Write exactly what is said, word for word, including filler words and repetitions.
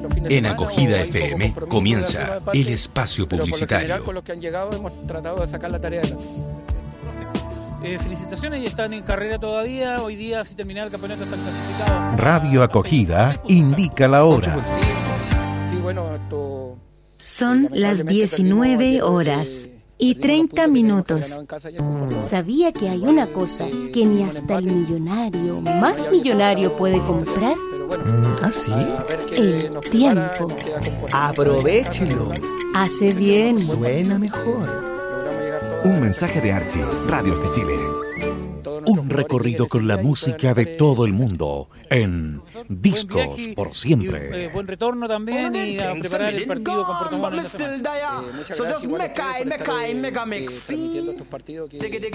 los fines de En semana. Acogida o hay F M poco compromiso de comienza alguna parte, el espacio pero publicitario. Por lo general, con los que han llegado hemos tratado de sacar la tarea adelante. Eh, felicitaciones, y están en carrera todavía. Hoy día, si terminar el campeonato, están clasificados. Radio Acogida indica la hora. Sí, bueno, esto... Son las diecinueve horas y treinta minutos. ¿Sabía que hay una cosa que ni hasta el millonario más millonario puede comprar? ¿Ah, sí? El tiempo. Aprovechelo. Hace bien. Suena mejor. Un mensaje de Archie, Radios de Chile. Un recorrido con la música de todo el mundo en Discos por Siempre. Y, eh, buen retorno también, y a preparar el partido con Puerto Montt en la semana. Eh, muchas gracias, igual a ustedes por estar, eh, transmitiendo estos partidos que